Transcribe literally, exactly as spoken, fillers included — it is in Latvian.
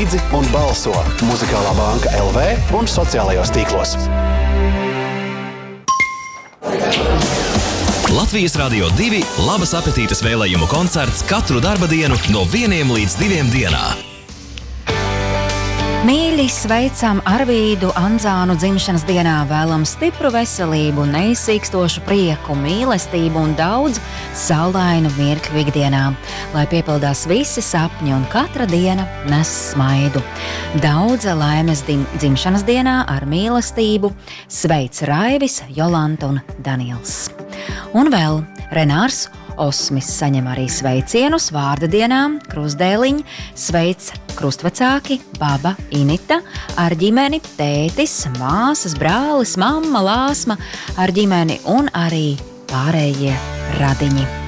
līdzi un balso Muzikālā banka L V un sociālajos tīklos. Latvijas Radio divi labas apetītes vēlējumu koncerts katru darba dienu no vieniem līdz diviem dienā. Mīļi, sveicam Arvīdu Anzānu dzimšanas dienā, vēlam stipru veselību, neizsīkstošu prieku, mīlestību un daudz saulainu mirkļu ikdienā, lai piepildās visi sapņi un katra diena nes smaidu. Daudz laimes dim- dzimšanas dienā ar mīlestību sveic Raivis, Jolanta un Daniels. Un vēl Renārs Osmis saņem arī sveicienus vārda dienām, krustdēliņi, sveic krustvecāki, baba Inita, ar ģimeni tētis, māsas, brālis, mamma, lāsma, ar ģimeni un arī pārējie radiņi.